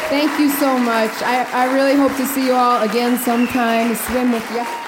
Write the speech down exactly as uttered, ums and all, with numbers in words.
Thank you so much. I, I really hope to see you all again sometime. Swim with you.